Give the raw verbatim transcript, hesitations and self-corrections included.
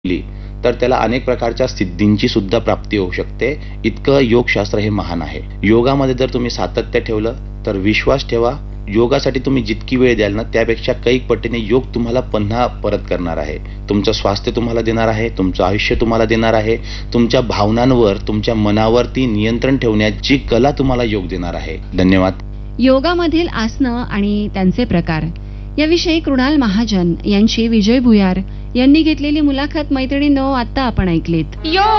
केली तर त्याला अनेक प्रकारच्या सिद्धींची सुद्धा प्राप्ती होऊ शकते. इतकं योगशास्त्र हे महान आहे. योगामध्ये जर तुम्ही सातत्य ठेवलं तर विश्वास ठेवा, योगासाठी तुम्ही जितकी वेळ द्याल ना त्यापेक्षा कैक पटीने योग तुम्हाला पुन्हा परत करणार आहे. तुमचं स्वास्थ्य तुम्हाला देणार आहे, तुमचं आयुष्य तुम्हाला देणार आहे, तुमच्या भावनांवर, तुमच्या मनावरती नियंत्रण ठेवण्याची कला तुम्हाला योग देणार आहे. धन्यवाद. योगामधील आसनं आणि त्यांचे प्रकार याविषयी कृणाल महाजन यांची विजय भुयार यांनी घेतलेली मुलाखत मैत्रिणींनो आता आपण ऐकलीत. योग